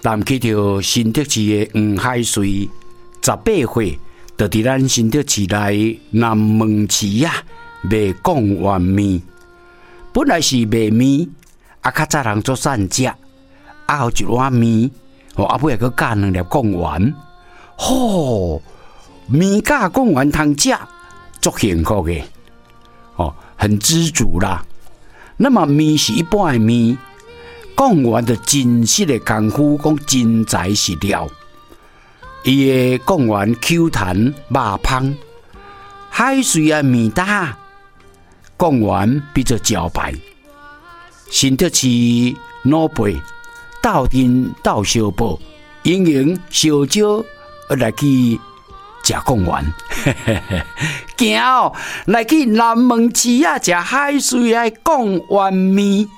南去到新竹市的黄海水18岁，就伫咱新竹市内南门市啊卖贡丸面。本来是卖面，较早人做散食，后一碗面，尾还佫加2粒贡丸，面加贡丸通食，足幸福的，很知足啦。那么面是一般的面，贡丸的真实的功夫，讲真材实料。伊的贡丸 Q 弹肉香，海水啊面搭，贡丸比做招牌。新竹市老辈斗阵斗相报，营营烧酒来去食贡丸，行来去南门市啊食海水的贡丸面。